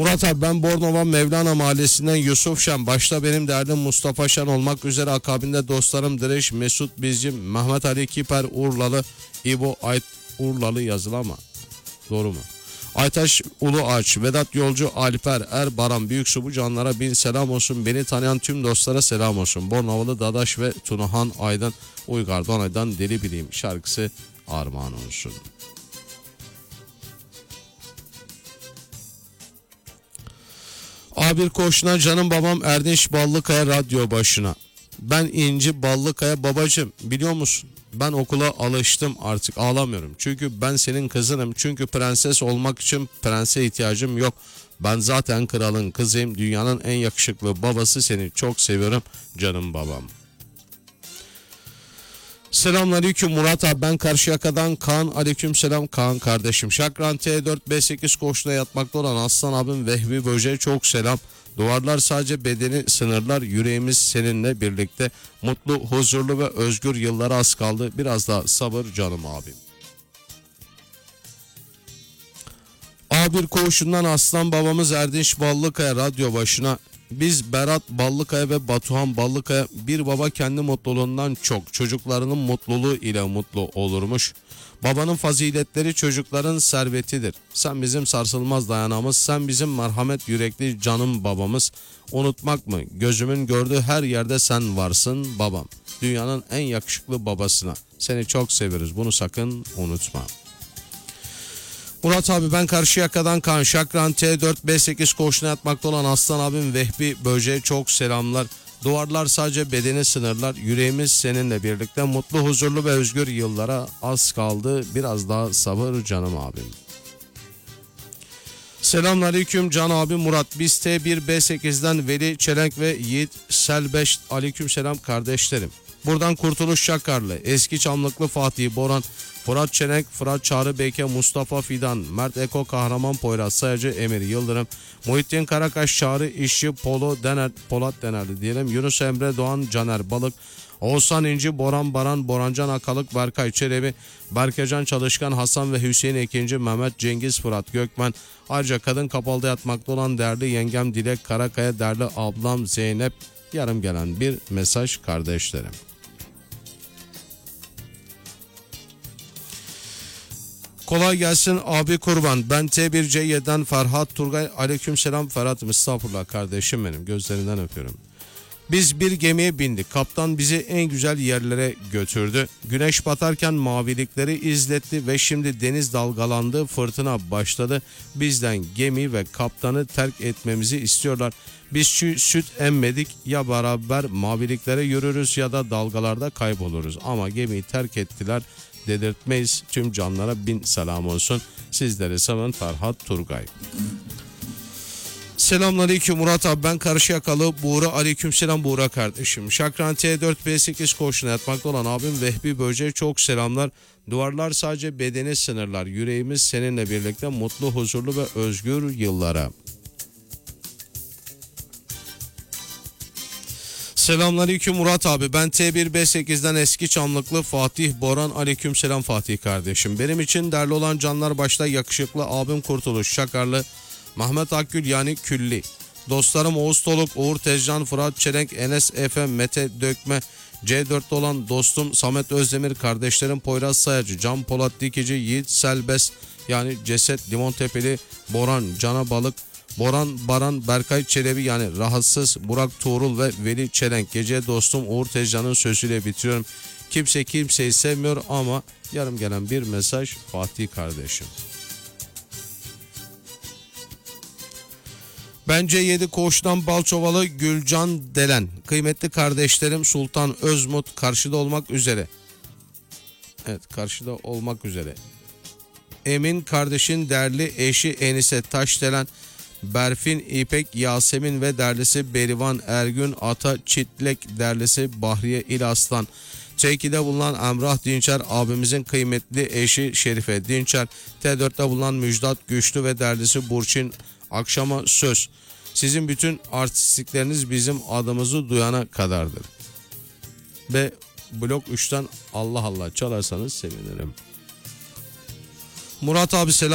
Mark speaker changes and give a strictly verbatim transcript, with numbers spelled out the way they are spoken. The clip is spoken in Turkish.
Speaker 1: Murat abi, ben Bornova Mevlana Mahallesi'nden Yusuf Şen. Başta benim derdim Mustafa Şen olmak üzere akabinde dostlarım Direş, Mesut Bizcim, Mehmet Ali Kiper Urlalı, İbo Ait Urlalı yazılı ama doğru mu? Aytaş Ulu Ağaç, Vedat Yolcu, Alper Er Baran, Büyük Su bu canlara bin selam olsun. Beni tanıyan tüm dostlara selam olsun. Bornovalı Dadaş ve Tunahan Aydın Uygar Donay'dan Deli Bileyim şarkısı armağan olsun. A bir koşuna canım babam Erdinç Ballıkaya radyo başına. Ben İnci Ballıkaya babacım, biliyor musun? Ben okula alıştım, artık ağlamıyorum. Çünkü ben senin kızınım. Çünkü prenses olmak için prense ihtiyacım yok. Ben zaten kralın kızıyım. Dünyanın en yakışıklı babası, seni çok seviyorum canım babam. Selamünaleyküm Murat abi, ben Karşıyaka'dan Kaan. Aleykümselam Kaan kardeşim. Şakran T dört B sekiz koşuda yatmakta olan Aslan abim Vehbi Böce'ye çok selam. Duvarlar sadece bedeni sınırlar, yüreğimiz seninle birlikte. Mutlu, huzurlu ve özgür yıllara az kaldı. Biraz daha sabır canım abim. A bir koğuşundan Aslan babamız Erdinç Ballıkaya radyo başına. Biz Berat Ballıkaya ve Batuhan Ballıkaya, bir baba kendi mutluluğundan çok çocuklarının mutluluğu ile mutlu olurmuş. Babanın faziletleri çocukların servetidir. Sen bizim sarsılmaz dayanağımız, sen bizim merhamet yürekli canım babamız. Unutmak mı? Gözümün gördüğü her yerde sen varsın babam. Dünyanın en yakışıklı babasına. Seni çok severiz, bunu sakın unutma. Murat abi, ben Karşıyaka'dan Kaan. Şakran T dört B sekiz koşuna yatmakta olan Aslan abim Vehbi Böce'ye çok selamlar. Duvarlar sadece bedeni sınırlar, yüreğimiz seninle birlikte. Mutlu, huzurlu ve özgür yıllara az kaldı. Biraz daha sabır canım abim. Selamünaleyküm can abi Murat. Biz T bir B sekizden Veli Çelenk ve Yiğit Selbeş, aleykümselam kardeşlerim. Buradan Kurtuluş Şakarlı, Eski Çamlıklı Fatih Boran, Fırat Çelenk, Fırat Çağrı Beyke, Mustafa Fidan, Mert Eko Kahraman Poyraz Sayacı, Emir Yıldırım, Muhittin Karakaş, Çağrı İşçi, Polo Dener, Polat Denerli diyelim, Yunus Emre Doğan, Caner Balık, Oğuzhan İnci, Boran Baran, Borancan Akalık, Berkay Çelebi, Berkecan Çalışkan, Hasan ve Hüseyin Ekinci, Mehmet Cengiz, Fırat Gökmen. Ayrıca kadın kapalıda yatmakta olan değerli yengem Dilek Karakaya, değerli ablam Zeynep. Yarım gelen bir mesaj kardeşlerim. Kolay gelsin abi kurban. Ben T bir C yedi'den Ferhat Turgay. Aleykümselam Ferhat. Estağfurullah kardeşim benim. Gözlerinden öpüyorum. Biz bir gemiye bindik. Kaptan bizi en güzel yerlere götürdü. Güneş batarken mavilikleri izletti ve şimdi deniz dalgalandı, fırtına başladı. Bizden gemi ve kaptanı terk etmemizi istiyorlar. Biz şu süt emmedik, ya beraber maviliklere yürürüz ya da dalgalarda kayboluruz. Ama gemiyi terk ettiler, dedirtmeyiz. Tüm canlara bin selam olsun. Sizleri seven Ferhat Turgay. Selamünaleyküm Murat abi, ben Karşıyakalı Buğra. Aleykümselam Buğra kardeşim. Şakran T dört B sekiz koşuna yatmakta olan abim Vehbi Böce'ye çok selamlar. Duvarlar sadece bedeni sınırlar, yüreğimiz seninle birlikte. Mutlu, huzurlu ve özgür yıllara. Selamünaleyküm Murat abi, ben T bir B sekizden Eski Çamlıklı Fatih Boran. Aleykümselam Fatih kardeşim. Benim için değerli olan canlar başta yakışıklı abim Kurtuluş Şakarlı, Mehmet Akgül yani Külli. Dostlarım Oğuz Toluk, Uğur Tezcan, Fırat Çelenk, Enes Efe, Mete Dökme, C dört'te olan dostum Samet Özdemir, kardeşlerim Poyraz Sayacı, Can Polat Dikici, Yiğit Selbes yani Ceset, Limon Tepeli, Boran, Cana Balık, Boran Baran, Berkay Çelebi yani Rahatsız, Burak Tuğrul ve Veli Çelenk. Gece dostum Uğur Tezcan'ın sözüyle bitiriyorum. Kimse kimseyi sevmiyor ama yarım gelen bir mesaj Fatih kardeşim. Bence yedi koğuştan Balçovalı Gülcan Delen. Kıymetli kardeşlerim Sultan Özmut karşıda olmak üzere. Evet, karşıda olmak üzere. Emin kardeşin değerli eşi Enise Taşdelen, Berfin İpek Yasemin ve derlisi Berivan Ergün Ata Çitlek, derlisi Bahriye İlaslan. T iki'de bulunan Emrah Dinçer abimizin kıymetli eşi Şerife Dinçer. T dört'te bulunan Müjdat Güçlü ve derlisi Burçin Akşama söz. Sizin bütün artistlikleriniz bizim adımızı duyana kadardır. Ve blok üç'ten Allah Allah çalarsanız sevinirim. Murat abi selam.